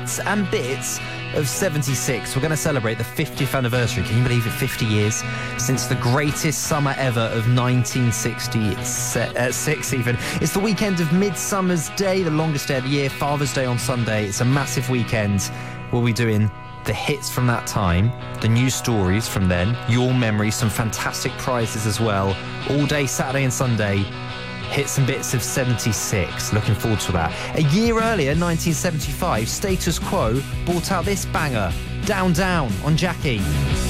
hits and bits of 76. We're going to celebrate the 50th anniversary. Can you believe it? 50 years since the greatest summer ever of 1966 even. It's the weekend of Midsummer's Day, the longest day of the year, Father's Day on Sunday. It's a massive weekend. We'll be doing the hits from that time, the news stories from then, your memories, some fantastic prizes as well. All day Saturday and Sunday. Hits and bits of 76. Looking forward to that. A year earlier, 1975, Status Quo brought out this banger, Down Down on Jackie.